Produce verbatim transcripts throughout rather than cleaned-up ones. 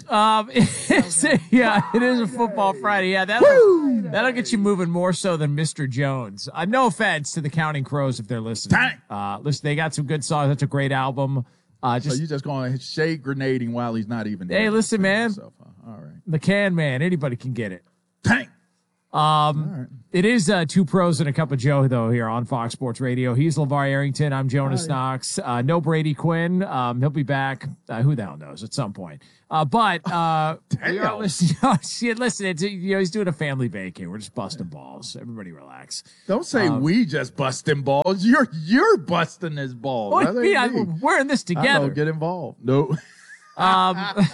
Um, it's, yeah, it is a football Friday. Yeah, that'll, that'll get you moving more so than Mister Jones. Uh, no offense to the Counting Crows if they're listening. Dang. Uh, listen, they got some good songs. That's a great album. Uh, just so you just going to shade grenading while he's not even Hey, there. listen, man. Himself, huh? All right. The Can Man. Anybody can get it. Dang. Um, right. It is uh, Two Pros and a Cup of Joe, though, here on Fox Sports Radio. He's LeVar Arrington. I'm Jonas Hi. Knox. Uh, no Brady Quinn. Um, he'll be back. Uh, who the hell knows at some point. Uh, but uh, we are listening. Listen, it's, you know, he's doing a family vacay. We're just busting balls. Everybody relax. Don't say Um, we just busting balls. You're you're busting his balls. What That do you ain't mean? I- me. we're in this I together. don't get involved. No. Um,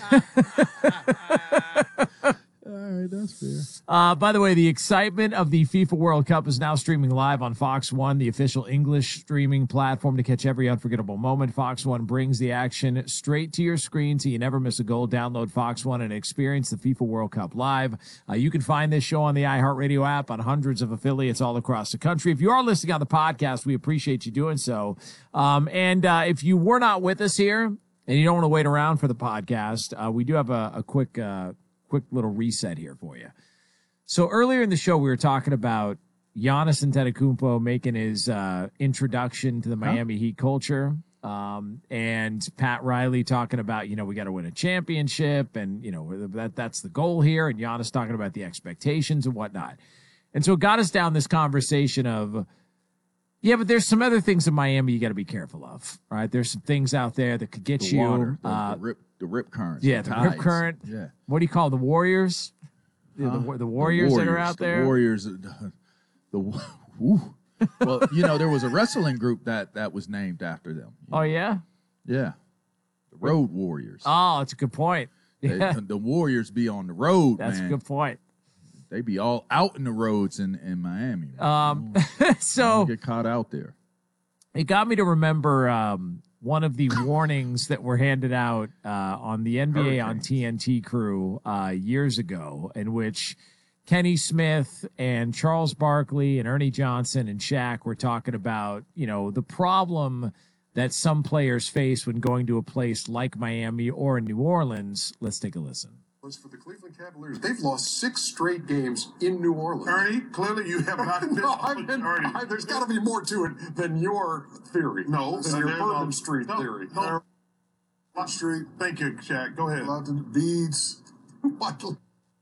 All right, that's fair. Uh, by the way, the excitement of the FIFA World Cup is now streaming live on Fox One, the official English streaming platform to catch every unforgettable moment. Fox One brings the action straight to your screen so you never miss a goal. Download Fox One and experience the FIFA World Cup live. Uh, you can find this show on the iHeartRadio app on hundreds of affiliates all across the country. If you are listening on the podcast, we appreciate you doing so. Um, and uh, if you were not with us here and you don't want to wait around for the podcast, uh, we do have a, a quick uh, quick little reset here for you. So earlier in the show, we were talking about Giannis Antetokounmpo making his uh, introduction to the Miami Heat culture, um, and Pat Riley talking about, you know, we got to win a championship, and you know that that's the goal here, and Giannis talking about the expectations and whatnot. And so it got us down this conversation of, yeah, but there's some other things in Miami you got to be careful of, right? There's some things out there that could get The you. water, the, uh, the rip, the rip currents. yeah, the rip tides. current. Yeah. What do you call the Warriors? Yeah, the, the, the Warriors that are out there. The Warriors. The, the whew. Well, you know, there was a wrestling group that that was named after them. Oh yeah. Yeah. The Road Warriors. Oh, it's a good point. They- Yeah, the Warriors be on the road, that's man. a good point. They be all out in the roads in, in Miami. Man. Um, Don't so get caught out there. it got me to remember um, one of the warnings that were handed out uh, on the N B A on Hurricanes. T N T crew uh, years ago, in which Kenny Smith and Charles Barkley and Ernie Johnson and Shaq were talking about, you know, the problem that some players face when going to a place like Miami or in New Orleans. Let's take a listen. For the Cleveland Cavaliers, they've lost six straight games in New Orleans. Ernie, clearly you have not been. no, I've been, Ernie. I, there's got to be more to it than your theory. No, than your there's Bourbon no- Street no, theory. no. Bourbon Street, Thank you, Shaq. Go ahead. lots of beads. Michael.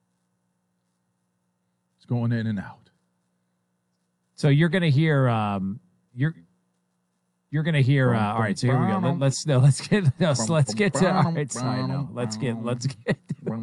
It's going in and out. So you're gonna hear um you're you're gonna hear uh, all right, so here we go. Let, let's no let's get no, so let's get to all right, sorry, no. Let's get let's get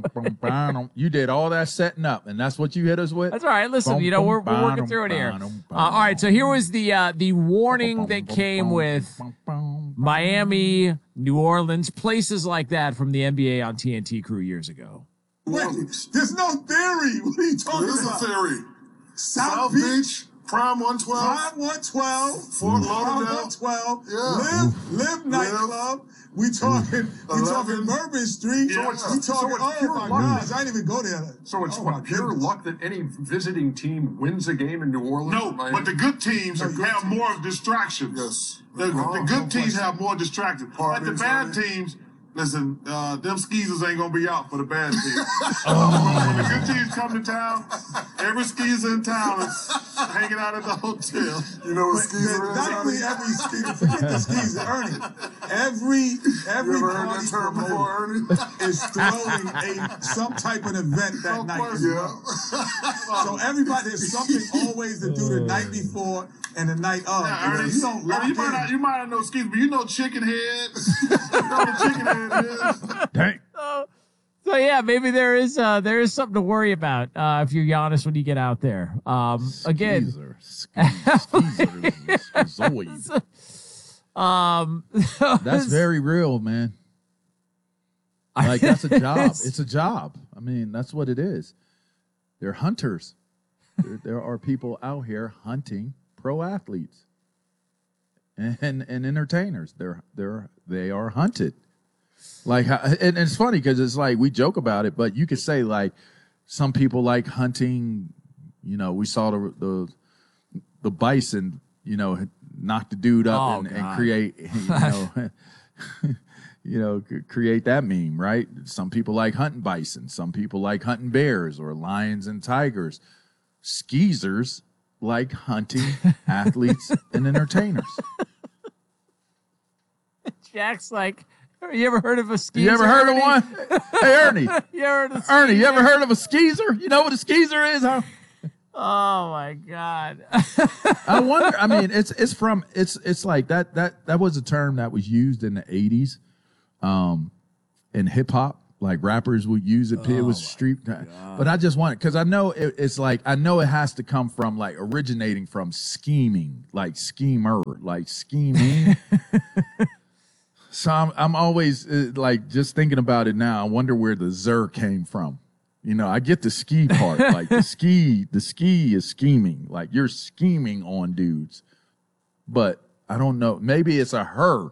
You did all that setting up, and that's what you hit us with? That's all right. Listen, you know, we're, we're working through it here. Uh, all right, so here was the uh, the warning that came with Miami, New Orleans, places like that from the N B A on T N T crew years ago. Wait, there's no theory. What are you talking There is a about? theory. South, South Beach, Beach, Prime one twelve. Prime one twelve, Fort Prime Lauderdale. one twelve, Yeah. Live, Live nightclub. We talking, we talking eleven. Bourbon Street. So it's- we so talking. it's oh pure my luck. gosh, I didn't even go there. So it's oh what, my pure goodness. luck that any visiting team wins a game in New Orleans? No, Miami? but the good teams No, good have teams. more distractions. Yes. The, the Oh, good no teams question. have more distractions. But the Parties, bad right? teams, listen, uh, them skeezers ain't gonna be out for the bad teams. When the good teams come to town, every skeezer in town is hanging out at the hotel. You know what But skeezer the- is? not only Ernie? every skeezer, forget the skeezer, Ernie. Every You every ever heard party that term promoter before, Ernie? is throwing a some type of event that night. as Yeah. well. So everybody has something always to do the night before and the night of. Now, And Ernie, if you don't lock Ernie, you, might in. not, you might not know skeezers, but you know chicken head. You know what a chicken head is. Dang. So yeah, maybe there is uh, there is something to worry about uh, if you're Giannis when you get out there. Um, again, Skeezer, skeezer, skeezer, skeezoid. um, That's very real, man. Like, that's a job. It's a job. I mean, that's what it is. They're hunters. There, there are people out here hunting pro athletes and and entertainers. They're they're they are hunted. Like, and, and it's funny because it's like we joke about it, but you could say like some people like hunting. You know, we saw the the the bison. You know, knock the dude up Oh, and, and God. create. You know. you know, c- create that meme, right? Some people like hunting bison. Some people like hunting bears or lions and tigers. Skeezers like hunting athletes and entertainers. Jack's like, you ever heard of a skeezer? You ever heard Ernie? of one? Hey, Ernie. You ever heard of a Ernie, you ever skeezer? heard of a skeezer? You know what a skeezer is, huh? Oh my God. I wonder. I mean, it's it's from it's it's like that that that was a term that was used in the eighties, um, in hip hop. Like rappers would use it. It was street. But I just want it because I know it, it's like I know it has to come from like originating from scheming, like schemer, like scheming. So I'm I'm always uh, like just thinking about it now. I wonder where the zer came from. You know, I get the ski part. Like the ski, the ski is scheming. Like you're scheming on dudes. But I don't know. Maybe it's a her.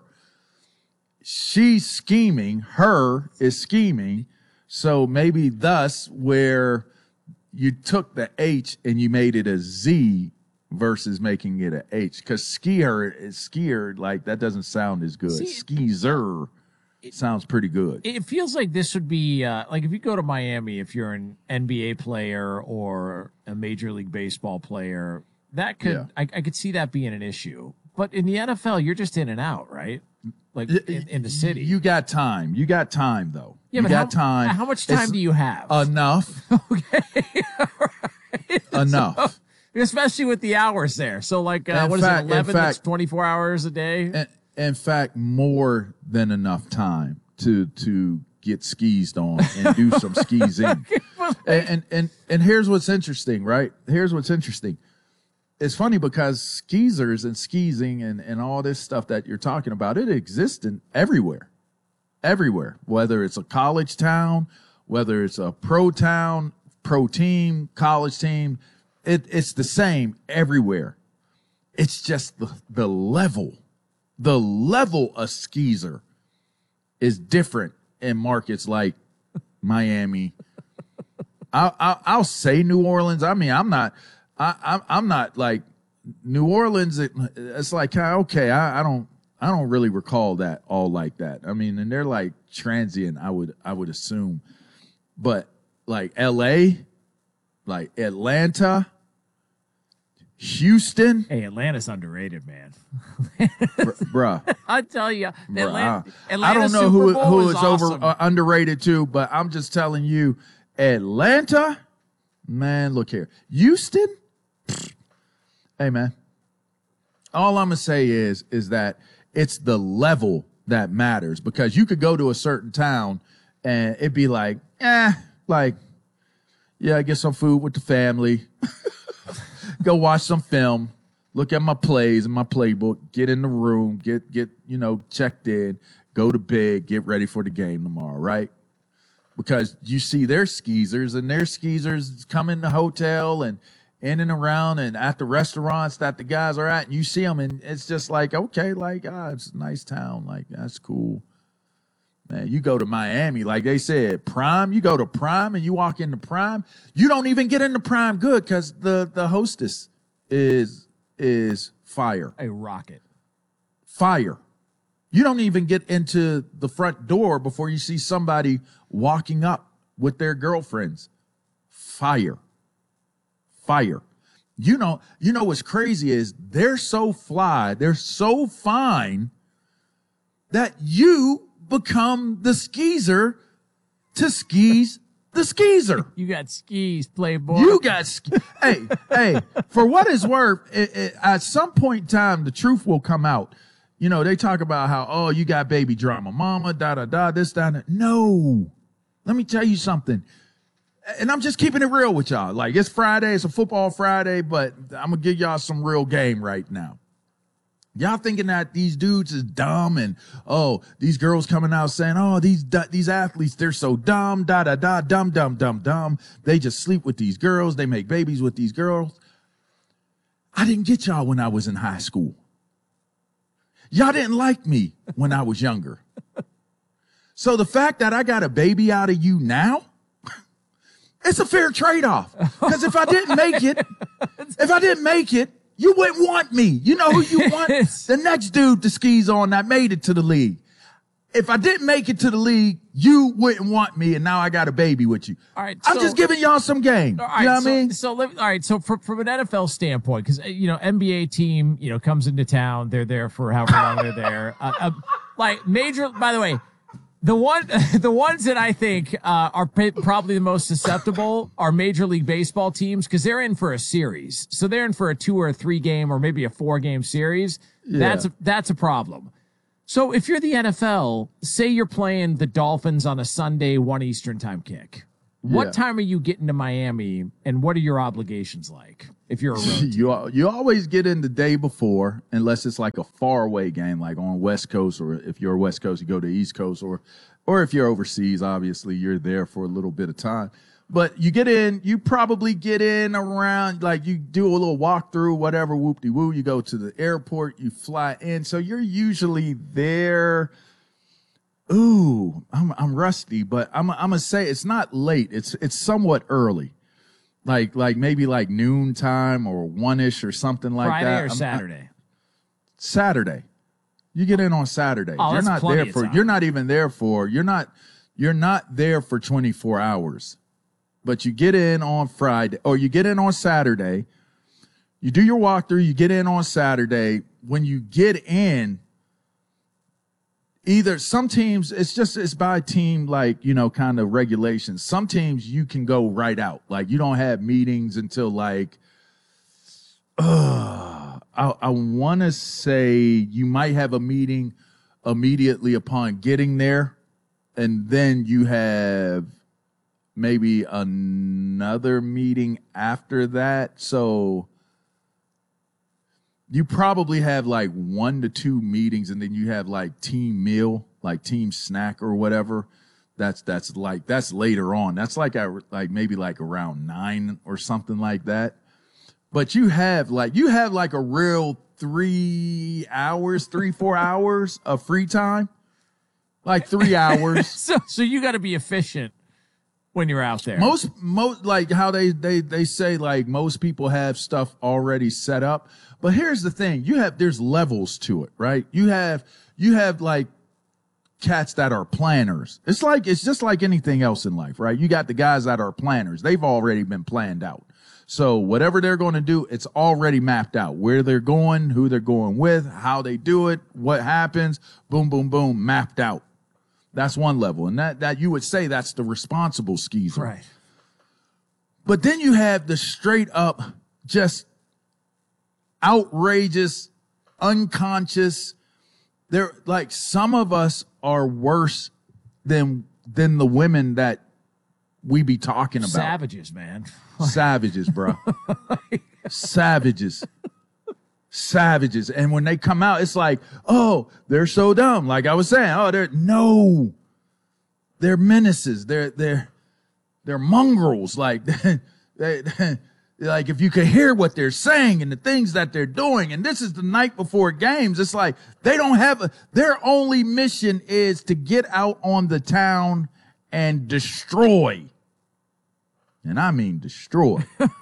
She's scheming. Her is scheming. So maybe thus where you took the H and you made it a Z versus making it a H. Because skier is skier, like that doesn't sound as good. See, Skeezer sounds pretty good. It feels like this would be uh, like if you go to Miami, if you're an N B A player or a Major League Baseball player, that could Yeah. I, I could see that being an issue. But in the N F L, you're just in and out, right? Like in, in the city. You got time. You got time, though. yeah, you but got how, time. How much time It's do you have? Enough. okay. Right. Enough. So, especially with the hours there. So like, uh, In what fact- is in it, eleven? That's fact- twenty-four hours a day? in, in fact, more than enough time to to get skeezed on and do some skeezing. and, and and and here's what's interesting, right? Here's what's interesting. It's funny because skeezers and skeezing and, and all this stuff that you're talking about, it exists in everywhere. Everywhere. Whether it's a college town, whether it's a pro town, pro team, college team, it, it's the same everywhere. It's just the, the level. The level of skeezer is different in markets like Miami. I'll, I'll, I'll say New Orleans. I mean, I'm not, I, I'm, I'm not like New Orleans. It, it's like, okay, I, I don't, I don't really recall that all like that. I mean, and they're like transient, I would, I would assume, but like L A, like Atlanta, Houston, Hey, Atlanta's underrated, man. br- bruh. I tell you, Bruh, Atlanta, I, Atlanta I don't know Super who Bowl who is is over awesome. uh, underrated too, but I'm just telling you, Atlanta, man, look here, Houston. Hey, man, all I'm gonna say is is that it's the level that matters because you could go to a certain town and it'd be like, eh, like, yeah, get some food with the family, go watch some film. Look at my plays and my playbook, get in the room, get, get, you know, checked in, go to bed, get ready for the game tomorrow, right? Because you see their skeezers and their skeezers come in the hotel and in and around and at the restaurants that the guys are at, and you see them and it's just like, okay, like, ah, it's a nice town. Like, that's cool. Man, you go to Miami, like they said, Prime, you go to Prime and you walk into Prime, you don't even get into Prime good because the, the hostess is is fire. A rocket. Fire. You don't even get into the front door before you see somebody walking up with their girlfriends. Fire. Fire. You know, you know what's crazy is they're so fly, they're so fine that you become the skeezer to skis the skeezer. You got skis, playboy. You got, sk- hey, hey, for what it's worth, it, it, at some point in time, the truth will come out. You know, they talk about how, oh, you got baby drama, mama, da, da, da, this, that, that. No, let me tell you something. And I'm just keeping it real with y'all. Like, it's Friday, it's a football Friday, but I'm going to give y'all some real game right now. Y'all thinking that these dudes is dumb and, oh, these girls coming out saying, oh, these these athletes, they're so dumb, da, da, da, dumb, dumb, dumb, dumb. They just sleep with these girls. They make babies with these girls. I didn't get y'all when I was in high school. Y'all didn't like me when I was younger. So the fact that I got a baby out of you now, it's a fair trade-off. Because if I didn't make it, if I didn't make it, you wouldn't want me. You know who you want? The next dude to skis on that made it to the league. if I didn't make it to the league, you wouldn't want me, and now I got a baby with you. All right, I'm so, just giving y'all some game. All right, you know what so, I mean? So, let, all right. So, from, from an N F L standpoint, because you know, N B A team, you know, comes into town, they're there for however long they're there. Uh, uh, like major. By the way, the one, the ones that I think uh, are p- probably the most susceptible are Major League Baseball teams because they're in for a series. So they're in for a two or a three game or maybe a four game series. Yeah. That's a, that's a problem. So if you're the N F L, say you're playing the Dolphins on a Sunday, one Eastern time kick. What Yeah. time are you getting to Miami, and what are your obligations like if you're a road team? You al- you always get in the day before, unless it's like a far away game, like on West Coast, or if you're West Coast, you go to East Coast, or or if you're overseas, obviously you're there for a little bit of time. But you get in, you probably get in around, like you do a little walkthrough, whatever, whoop-de-woo. You go to the airport, you fly in. So you're usually there. Ooh, I'm I'm rusty, but I'm I'm gonna say it's not late. It's it's somewhat early, like like maybe like noon time or one-ish or something like Friday that. or I'm- Saturday? I- Saturday. You get in on Saturday. Oh, you're that's not plenty there of for. time. You're not even there for. You're not. You're not there for twenty-four hours. But you get in on Friday, or you get in on Saturday. You do your walkthrough. You get in on Saturday. When you get in, either some teams, it's just it's by team, like, you know, kind of regulations. Some teams you can go right out, like you don't have meetings until like. Uh, I, I want to say you might have a meeting immediately upon getting there, and then you have maybe another meeting after that. So you probably have like one to two meetings, and then you have like team meal, like team snack or whatever. That's that's like that's later on. That's like at, like maybe like around nine or something like that. But you have like you have like a real three hours, three four hours of free time, like three hours. So, so you got to be efficient when you're out there. Most, most like how they, they, they say, like most people have stuff already set up. But here's the thing. You have, there's levels to it, right? You have, you have like cats that are planners. It's like, it's just like anything else in life, right? You got the guys that are planners. They've already been planned out. So whatever they're going to do, it's already mapped out where they're going, who they're going with, how they do it, what happens, boom, boom, boom, mapped out. That's one level. And that, that you would say that's the responsible skeezer. Right. But then you have the straight up, just outrageous, unconscious. They're like, some of us are worse than, than the women that we be talking about. Savages, man. Savages, bro. Savages. Savages. And when they come out, it's like, oh, they're so dumb. Like I was saying, oh, they're no, they're menaces. They're, they're, they're mongrels. Like, they, they, like if you could hear what they're saying and the things that they're doing, and this is the night before games, it's like they don't have a, their only mission is to get out on the town and destroy. And I mean destroy.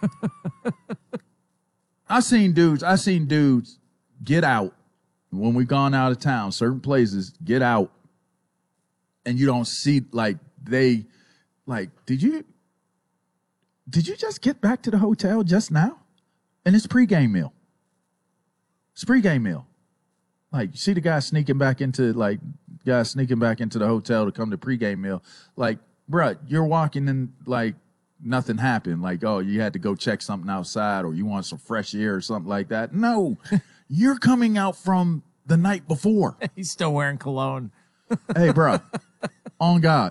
I seen dudes, I seen dudes get out when we've gone out of town, certain places, get out, and you don't see, like, they, like, did you, did you just get back to the hotel just now? And it's pregame meal. It's pregame meal. Like, you see the guy sneaking back into, like, guy sneaking back into the hotel to come to pregame meal. Like, bruh, you're walking in, like, nothing happened. Like, oh, you had to go check something outside, or you want some fresh air or something like that. No, you're coming out from the night before. He's still wearing cologne. Hey, bro, on God.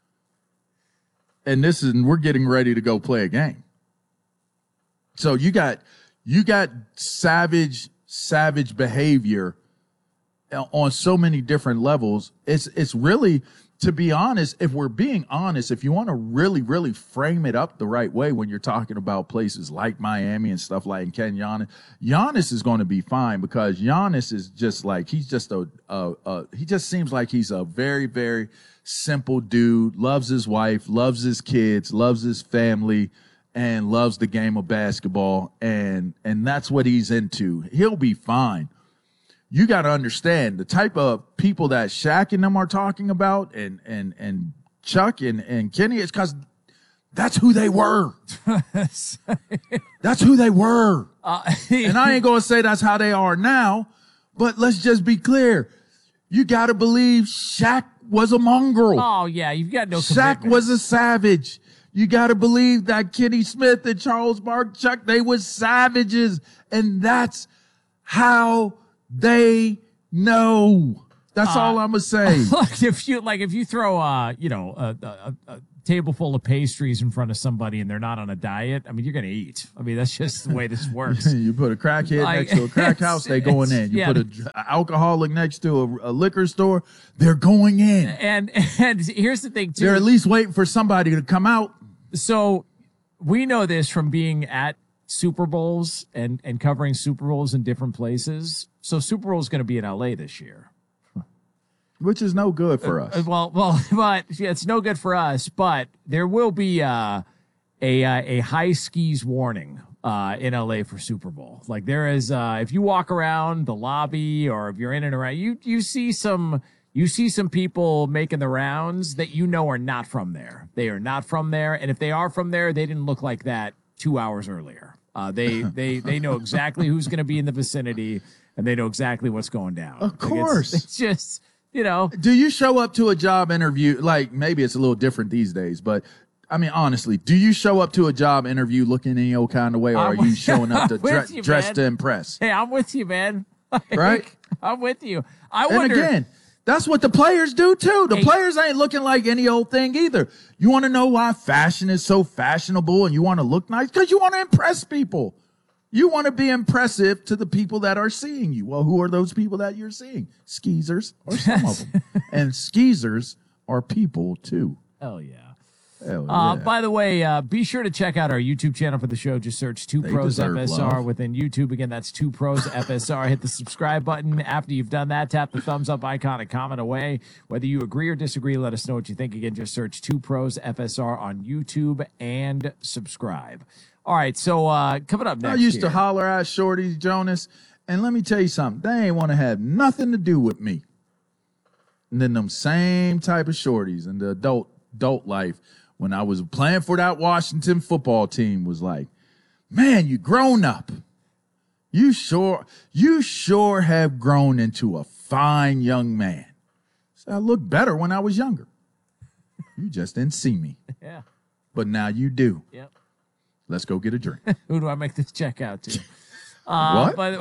And this is, and we're getting ready to go play a game. So you got, you got savage, savage behavior on so many different levels. It's, it's really, to be honest, if we're being honest, if you want to really, really frame it up the right way when you're talking about places like Miami and stuff like Ken Giannis, Giannis is going to be fine, because Giannis is just like, he's just a, a, a, he just seems like he's a very, very simple dude, loves his wife, loves his kids, loves his family, and loves the game of basketball. And, and that's what he's into. He'll be fine. you got to understand the type of people that Shaq and them are talking about, and and and Chuck and, and Kenny, it's because that's who they were. That's who they were. Uh, and I ain't going to say that's how they are now, but let's just be clear. You got to believe Shaq was a mongrel. Oh, yeah, you've got no Shaq commitment. was a savage. You got to believe that Kenny Smith and Charles Barkley, they was savages, and that's how they know. That's uh, all I'm gonna say. Look, if you like, if you throw, uh, you know, a, a, a table full of pastries in front of somebody and they're not on a diet, I mean, you're gonna eat. I mean, that's just the way this works. You put a crackhead like, next to a crack house, they going in. You yeah. put an alcoholic next to a, a liquor store, they're going in. And and here's the thing, too. They're at least waiting for somebody to come out. So we know this from being at Super Bowls and, and covering Super Bowls in different places. So Super Bowl is going to be in L A this year. Which is no good for us. Uh, well, well, but yeah, it's no good for us, but there will be uh, a, uh, a high skis warning uh, in L A for Super Bowl. Like there is, uh, if you walk around the lobby or if you're in and around, you, you see some, you see some people making the rounds that you know are not from there. They are not from there. And if they are from there, they didn't look like that two hours earlier. Uh, they, they, they know exactly who's going to be in the vicinity and they know exactly what's going down. Of course. Like it's, it's just, you know. Do you show up to a job interview? Like maybe it's a little different these days, but I mean, honestly, do you show up to a job interview looking any old kind of way, or I'm are you showing up to dre- you, dress to impress? Hey, I'm with you, man. Like, right? I'm with you. I and wonder. Again, that's what the players do too. The hey, players ain't looking like any old thing either. You want to know why fashion is so fashionable and you want to look nice? Because you want to impress people. You want to be impressive to the people that are seeing you. Well, who are those people that you're seeing? Skeezers, or some of them. And skeezers are people too. Hell yeah. Hell uh, yeah. By the way, uh, be sure to check out our YouTube channel for the show. Just search Two They Pros F S R love. within YouTube. Again, that's Two Pros F S R. Hit the subscribe button. After you've done that, tap the thumbs up icon and comment away. Whether you agree or disagree, let us know what you think. Again, just search Two Pros F S R on YouTube and subscribe. All right, so uh, coming up next. I used here. to holler at shorties, Jonas, and let me tell you something. They ain't want to have nothing to do with me. And then them same type of shorties in the adult adult life, when I was playing for that Washington football team, was like, man, you grown up. You sure, you sure have grown into a fine young man. So I looked better when I was younger. You just didn't see me. Yeah. But now you do. Yep. Let's go get a drink. Who do I make this check out to? Uh, what? By the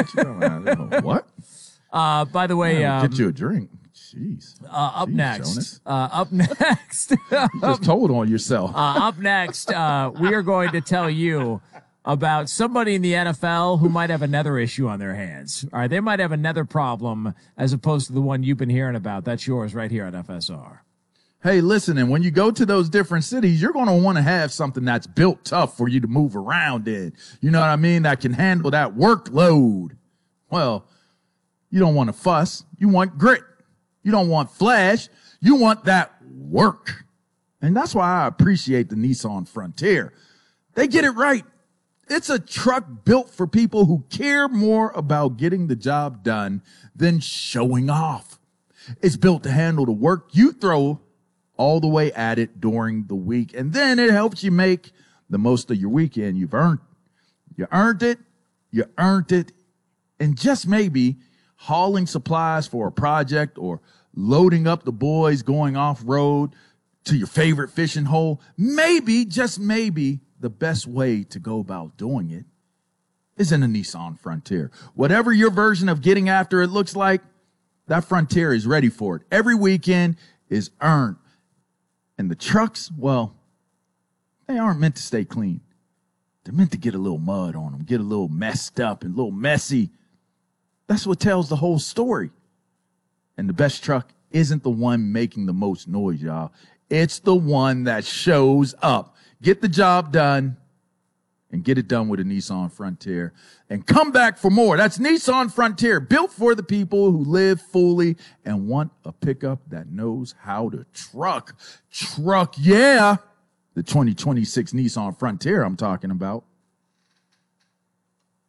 way, what? Uh, by the way, yeah, um, get you a drink. Jeez. Uh, up Jeez, next. Jonas. Uh, up next. You just told on yourself. uh, up next, uh, we are going to tell you about somebody in the N F L who might have another issue on their hands. All right, they might have another problem as opposed to the one you've been hearing about. That's yours right here on F S R. Hey, listen, and when you go to those different cities, you're going to want to have something that's built tough for you to move around in. You know what I mean? That can handle that workload. Well, you don't want to fuss. You want grit. You don't want flash. You want that work. And that's why I appreciate the Nissan Frontier. They get it right. It's a truck built for people who care more about getting the job done than showing off. It's built to handle the work you throw all the way at it during the week. And then it helps you make the most of your weekend. You've earned, you earned it. You earned it. And just maybe hauling supplies for a project or loading up the boys going off road to your favorite fishing hole, maybe, just maybe, the best way to go about doing it is in a Nissan Frontier. Whatever your version of getting after it looks like, that Frontier is ready for it. Every weekend is earned. And the trucks, well, they aren't meant to stay clean. They're meant to get a little mud on them, get a little messed up and a little messy. That's what tells the whole story. And the best truck isn't the one making the most noise, y'all. It's the one that shows up. Get the job done and get it done with a Nissan Frontier. And come back for more. That's Nissan Frontier, built for the people who live fully and want a pickup that knows how to truck. Truck, yeah. The twenty twenty-six Nissan Frontier I'm talking about.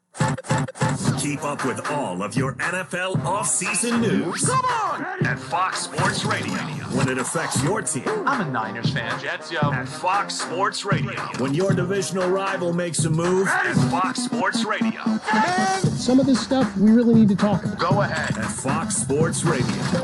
Keep up with all of your N F L offseason news. Come on! At Fox Sports Radio. When it affects your team. I'm a Niners fan. Jets, yo. At Fox Sports Radio. When your divisional rival makes a move. At Fox Sports Radio. Man, some of this stuff we really need to talk about. Go ahead. At Fox Sports Radio.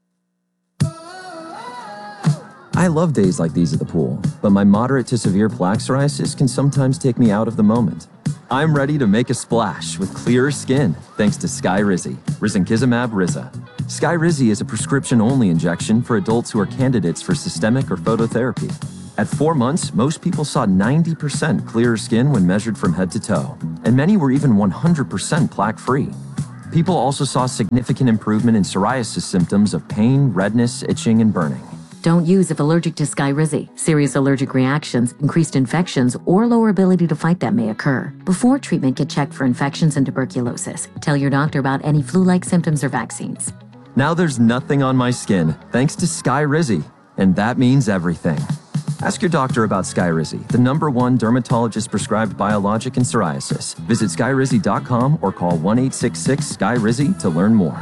I love days like these at the pool, but my moderate to severe plaque psoriasis can sometimes take me out of the moment. I'm ready to make a splash with clearer skin thanks to Skyrizi, risankizumab Riza. Skyrizi is a prescription-only injection for adults who are candidates for systemic or phototherapy. At four months, most people saw ninety percent clearer skin when measured from head to toe, and many were even one hundred percent plaque-free. People also saw significant improvement in psoriasis symptoms of pain, redness, itching, and burning. Don't use if allergic to Skyrizi. Serious allergic reactions, increased infections, or lower ability to fight them may occur. Before treatment, get checked for infections and tuberculosis. Tell your doctor about any flu-like symptoms or vaccines. Now there's nothing on my skin, thanks to Skyrizi, and that means everything. Ask your doctor about Skyrizi, the number one dermatologist-prescribed biologic in psoriasis. Visit skyrizi dot com or call one eight six six Skyrizi to learn more.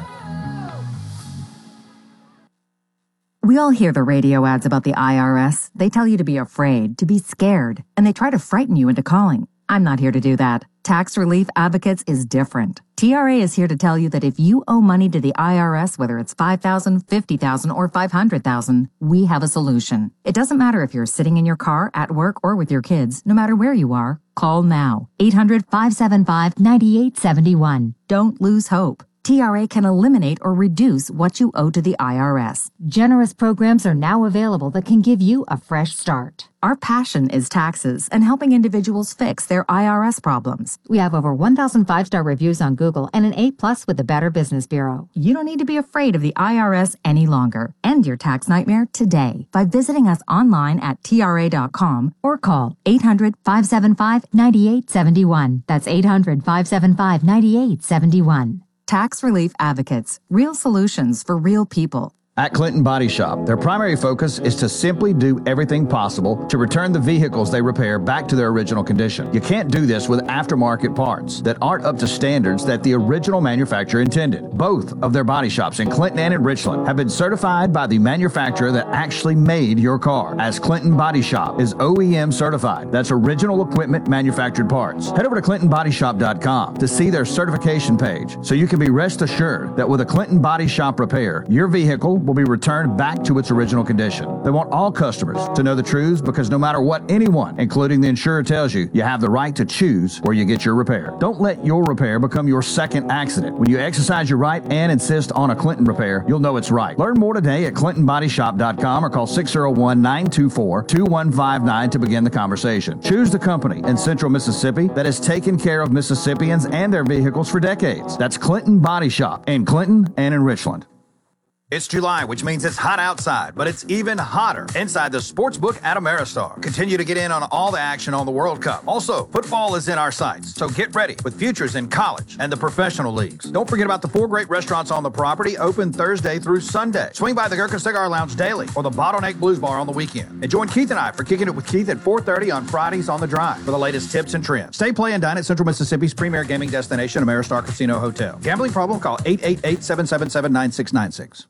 We all hear the radio ads about the I R S. They tell you to be afraid, to be scared, and they try to frighten you into calling. I'm not here to do that. Tax Relief Advocates is different. T R A is here to tell you that if you owe money to the I R S, whether it's five thousand dollars, fifty thousand dollars, or five hundred thousand dollars, we have a solution. It doesn't matter if you're sitting in your car, at work, or with your kids. No matter where you are, call now. eight hundred, five seven five, nine eight seven one. Don't lose hope. T R A can eliminate or reduce what you owe to the I R S. Generous programs are now available that can give you a fresh start. Our passion is taxes and helping individuals fix their I R S problems. We have over one thousand five-star reviews on Google and an A plus with the Better Business Bureau. You don't need to be afraid of the I R S any longer. End your tax nightmare today by visiting us online at T R A dot com or call eight hundred, five seven five, nine eight seven one. That's eight hundred, five seven five, nine eight seven one. Tax Relief Advocates. Real solutions for real people. At Clinton Body Shop, their primary focus is to simply do everything possible to return the vehicles they repair back to their original condition. You can't do this with aftermarket parts that aren't up to standards that the original manufacturer intended. Both of their body shops in Clinton and in Richland have been certified by the manufacturer that actually made your car, as Clinton Body Shop is O E M certified. That's original equipment manufactured parts. Head over to clinton body shop dot com to see their certification page so you can be rest assured that with a Clinton Body Shop repair, your vehicle will be returned back to its original condition. They want all customers to know the truths because no matter what anyone, including the insurer, tells you, you have the right to choose where you get your repair. Don't let your repair become your second accident. When you exercise your right and insist on a Clinton repair, you'll know it's right. Learn more today at clinton body shop dot com or call six oh one, nine two four, two one five nine to begin the conversation. Choose the company in Central Mississippi that has taken care of Mississippians and their vehicles for decades. That's Clinton Body Shop in Clinton and in Richland. It's July, which means it's hot outside, but it's even hotter inside the Sportsbook at Ameristar. Continue to get in on all the action on the World Cup. Also, football is in our sights, so get ready with futures in college and the professional leagues. Don't forget about the four great restaurants on the property, open Thursday through Sunday. Swing by the Gherkin Cigar Lounge daily or the Bottleneck Blues Bar on the weekend. And join Keith and I for Kicking It with Keith at four thirty on Fridays on the Drive for the latest tips and trends. Stay, play, and dine at Central Mississippi's premier gaming destination, Ameristar Casino Hotel. Gambling problem? Call eight eight eight, seven seven seven, nine six nine six.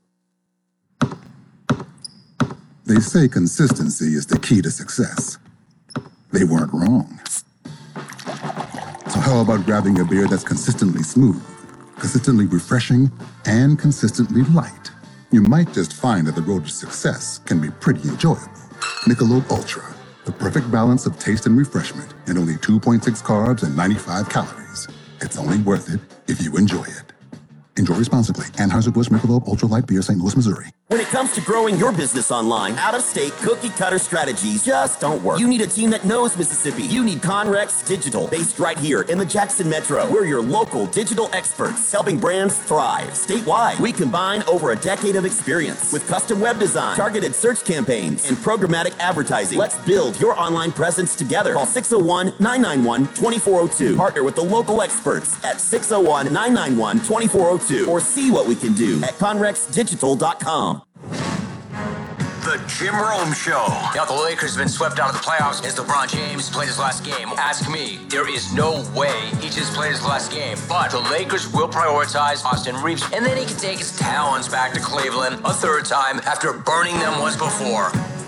They say consistency is the key to success. They weren't wrong. So how about grabbing a beer that's consistently smooth, consistently refreshing, and consistently light? You might just find that the road to success can be pretty enjoyable. Michelob Ultra, the perfect balance of taste and refreshment, and only two point six carbs and ninety-five calories. It's only worth it if you enjoy it. Enjoy responsibly. Anheuser-Busch Michelob Ultra Light Beer, Saint Louis, Missouri. When it comes to growing your business online, out-of-state cookie-cutter strategies just don't work. You need a team that knows Mississippi. You need Conrex Digital, based right here in the Jackson Metro. We're your local digital experts, helping brands thrive statewide. We combine over a decade of experience with custom web design, targeted search campaigns, and programmatic advertising. Let's build your online presence together. Call six oh one, nine nine one, two four oh two. Partner with the local experts at six oh one, nine nine one, two four oh two or see what we can do at conrex digital dot com. The The Jim Rome Show. Now, the Lakers have been swept out of the playoffs as LeBron James played his last game. Ask me, there is no way he just played his last game. But the Lakers will prioritize Austin Reeves, and then he can take his talents back to Cleveland a third time after burning them once before.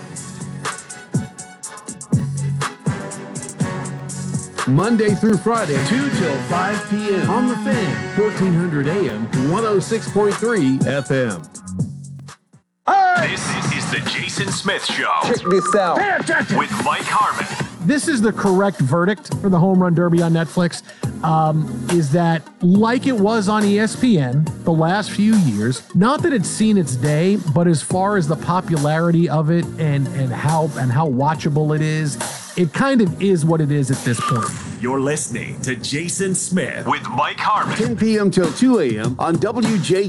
Monday through Friday, two till five p.m. on The Fan, fourteen hundred A M, one oh six point three F M. This is the Jason Smith Show. Check this out. With Mike Harmon. This is the correct verdict for the Home Run Derby on Netflix, um, is that like it was on E S P N the last few years, not that it's seen its day, but as far as the popularity of it and, and how and how watchable it is, it kind of is what it is at this point. You're listening to Jason Smith with Mike Harmon. ten p.m. till two a.m. on W J